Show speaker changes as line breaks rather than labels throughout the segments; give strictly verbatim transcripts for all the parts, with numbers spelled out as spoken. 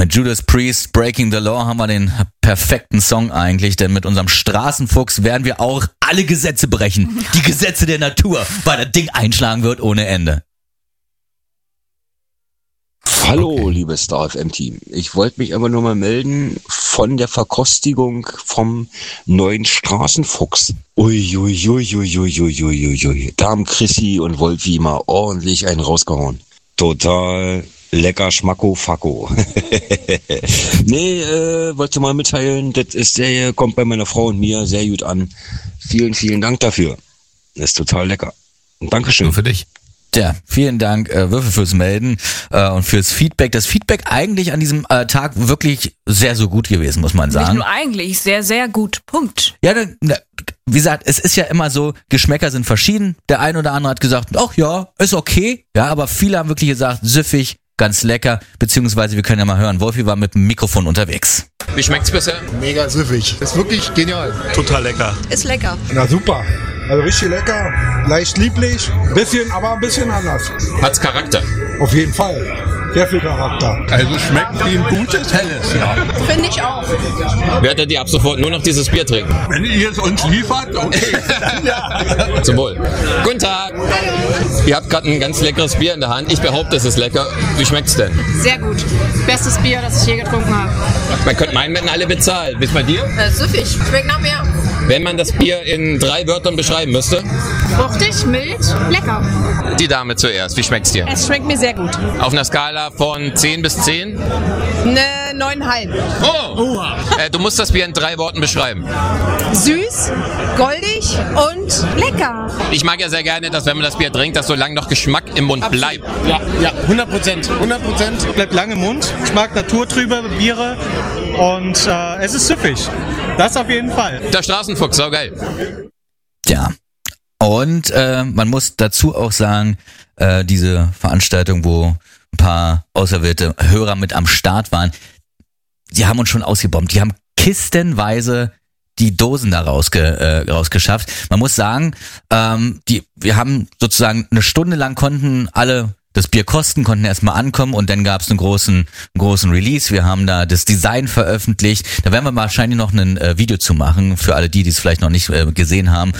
mit Judas Priest, Breaking the Law, haben wir den perfekten Song eigentlich, denn mit unserem Straßenfuchs werden wir auch alle Gesetze brechen. Die Gesetze der Natur, weil das Ding einschlagen wird ohne Ende.
Hallo,
Okay.
liebes Star F M-Team. Ich wollte mich aber nur mal melden von der Verkostigung vom neuen Straßenfuchs. Uiuiuiuiuiuiui. Da haben Chrissy und Wolfi mal ordentlich einen rausgehauen. Total lecker Schmacko Facko. nee, äh, wollte mal mitteilen, das ist sehr, kommt bei meiner Frau und mir sehr gut an. Vielen, vielen Dank dafür. Das ist total lecker. Und Dankeschön.
Nur für dich.
Tja, vielen Dank, äh, Würfel, fürs Melden äh, und fürs Feedback. Das Feedback eigentlich an diesem äh, Tag wirklich sehr, so gut gewesen, muss man
Nicht
sagen.
nur eigentlich, sehr, sehr gut. Punkt.
Ja, da, da, wie gesagt, es ist ja immer so, Geschmäcker sind verschieden. Der ein oder andere hat gesagt, ach ja, ist okay. Ja, aber viele haben wirklich gesagt, süffig, ganz lecker. Beziehungsweise, wir können ja mal hören, Wolfi war mit dem Mikrofon unterwegs.
Wie schmeckt's bisher?
Mega süffig. Ist wirklich genial.
Total lecker.
Ist lecker.
Na super. Also richtig lecker, leicht lieblich, bisschen, aber ein bisschen anders.
Hat's Charakter?
Auf jeden Fall. Sehr viel Charakter.
Also schmeckt wie ein gutes Helles, ja.
Finde ich auch.
Werdet ihr ab sofort nur noch dieses Bier trinken?
Wenn ihr es uns liefert, okay, dann ja.
Zum Wohl. Guten Tag. Ihr habt gerade ein ganz leckeres Bier in der Hand. Ich behaupte, es ist lecker. Wie schmeckt's denn?
Sehr gut. Bestes Bier, das ich je getrunken habe.
Man könnte meinen, werden alle bezahlt. Bis bei dir?
Äh, süffig. Schmeckt nach mehr.
Wenn man das Bier in drei Wörtern beschreiben müsste.
Fruchtig, mild, lecker.
Die Dame zuerst. Wie schmeckt's dir?
Es schmeckt mir sehr gut.
Auf einer Skala von zehn bis zehn?
Ne, neuneinhalb.
Oh! Äh, du musst das Bier in drei Worten beschreiben.
Süß, goldig und lecker.
Ich mag ja sehr gerne, dass wenn man das Bier trinkt, dass so lange noch Geschmack im Mund bleibt.
Ja, ja, hundert Prozent. hundert Prozent bleibt lange im Mund. Ich mag naturtrübe Biere und äh, es ist süffig. Das auf jeden Fall.
Der Straßenfuchs, so geil.
Ja. Und äh, man muss dazu auch sagen, äh, diese Veranstaltung, wo ein paar auserwählte Hörer mit am Start waren, die haben uns schon ausgebombt. Die haben kistenweise die Dosen da rausge, äh, rausgeschafft. Man muss sagen, ähm, die, wir haben sozusagen eine Stunde lang konnten alle das Bier kosten, konnten erstmal ankommen und dann gab es einen großen, einen großen Release. Wir haben da das Design veröffentlicht. Da werden wir wahrscheinlich noch ein äh, Video zu machen, für alle die, die es vielleicht noch nicht äh, gesehen haben.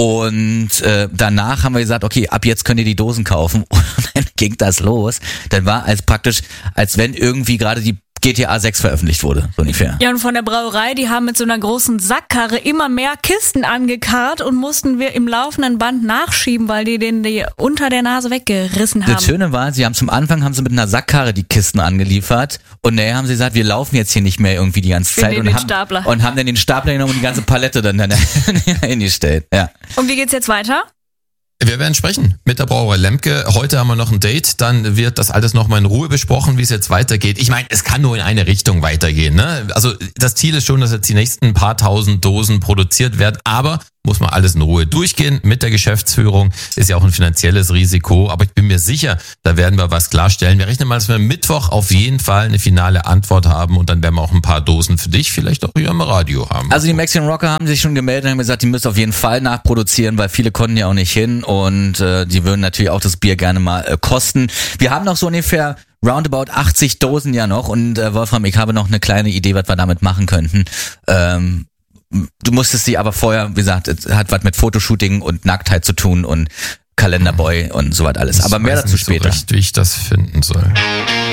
Und äh, danach haben wir gesagt, okay, ab jetzt könnt ihr die Dosen kaufen. Und dann ging das los. Dann war als praktisch, als wenn irgendwie gerade die G T A sechs veröffentlicht wurde, so ungefähr.
Ja, und von der Brauerei, die haben mit so einer großen Sackkarre immer mehr Kisten angekarrt und mussten wir im laufenden Band nachschieben, weil die den die unter der Nase weggerissen haben.
Das Schöne war, sie haben zum Anfang haben sie mit einer Sackkarre die Kisten angeliefert und nachher haben sie gesagt, wir laufen jetzt hier nicht mehr irgendwie die ganze
Wir
Zeit
nehmen
und
den
haben,
Stapler.
und haben dann den Stapler genommen und die ganze Palette dann hingestellt. Ja.
Und wie geht's jetzt weiter?
Wir werden sprechen mit der Brauerei Lemke. Heute haben wir noch ein Date, dann wird das alles nochmal in Ruhe besprochen, wie es jetzt weitergeht. Ich meine, es kann nur in eine Richtung weitergehen, ne? Also das Ziel ist schon, dass jetzt die nächsten paar tausend Dosen produziert werden, aber muss man alles in Ruhe durchgehen mit der Geschäftsführung. Ist ja auch ein finanzielles Risiko, aber ich bin mir sicher, da werden wir was klarstellen. Wir rechnen mal, dass wir Mittwoch auf jeden Fall eine finale Antwort haben und dann werden wir auch ein paar Dosen für dich vielleicht auch hier im Radio haben.
Also die Mexican Rocker haben sich schon gemeldet und haben gesagt, die müssen auf jeden Fall nachproduzieren, weil viele konnten ja auch nicht hin und äh, die würden natürlich auch das Bier gerne mal äh, kosten. Wir haben noch so ungefähr roundabout achtzig Dosen ja noch und äh, Wolfram, ich habe noch eine kleine Idee, was wir damit machen könnten. Ähm, du musstest sie aber vorher, wie gesagt, es hat was mit Fotoshooting und Nacktheit zu tun und Kalenderboy und so was alles. Aber mehr dazu
nicht
später.
So recht, wie ich das finden soll.